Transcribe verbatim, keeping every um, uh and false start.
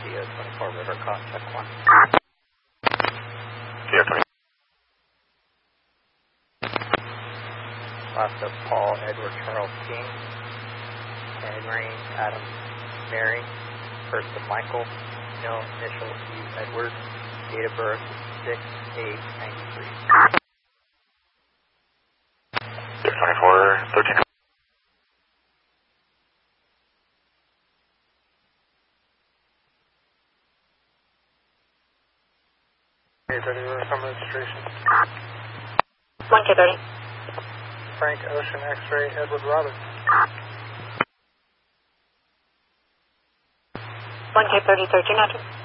Sierra twenty-four River, call check one. Sierra twenty. Last of Paul Edward Charles King. Tag range Adam Mary. First of Michael. No initial U Edward. Date of birth six eight ninety-three. Sierra twenty-four thirteen. K thirty River, some registration. one K thirty. Frank Ocean X-ray Edward Roberts. one K thirty, thirteen hundred.